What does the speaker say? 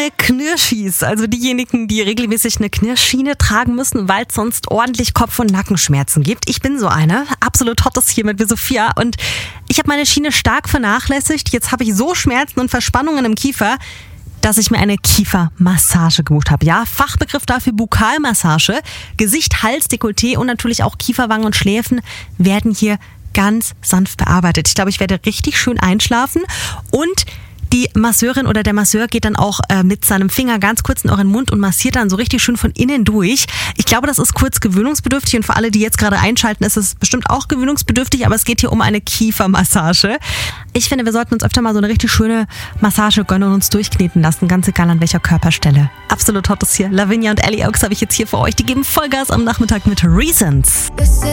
bei Knirschis, also diejenigen, die regelmäßig eine Knirschschiene tragen müssen, weil es sonst ordentlich Kopf- und Nackenschmerzen gibt. Ich bin so eine, absolut hottes hier mit Sophia, und ich habe meine Schiene stark vernachlässigt. Jetzt habe ich so Schmerzen und Verspannungen im Kiefer, dass ich mir eine Kiefermassage gebucht habe. Ja, Fachbegriff dafür Bukalmassage. Gesicht, Hals, Dekolleté und natürlich auch Kieferwangen und Schläfen werden hier ganz sanft bearbeitet. Ich glaube, ich werde richtig schön einschlafen, und die Masseurin oder der Masseur geht dann auch mit seinem Finger ganz kurz in euren Mund und massiert dann so richtig schön von innen durch. Ich glaube, das ist kurz gewöhnungsbedürftig, und für alle, die jetzt gerade einschalten, ist es bestimmt auch gewöhnungsbedürftig, aber es geht hier um eine Kiefermassage. Ich finde, wir sollten uns öfter mal so eine richtig schöne Massage gönnen und uns durchkneten lassen, ganz egal an welcher Körperstelle. Absolut hot ist hier. Lavinia und Ellie Oaks habe ich jetzt hier für euch. Die geben Vollgas am Nachmittag mit Reasons.